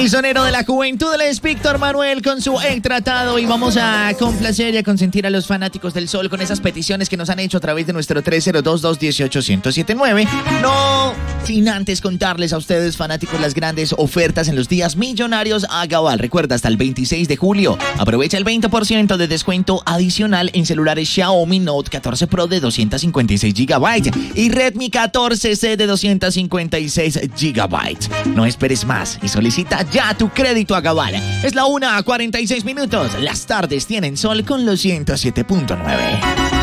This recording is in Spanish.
El sonero de la juventud es Víctor Manuel con su El Tratado y vamos a complacer y a consentir a los fanáticos del sol con esas peticiones que nos han hecho a través de nuestro 302-218-1079. No sin antes contarles a ustedes, fanáticos, las grandes ofertas en los días millonarios a Gabal. Recuerda, hasta el 26 de julio. Aprovecha el 20% de descuento adicional en celulares Xiaomi Note 14 Pro de 256 GB y Redmi 14C de 256 GB. No esperes más y solicita ya tu crédito a Gabal. Es la 1:46. Las tardes tienen sol con los 107.9.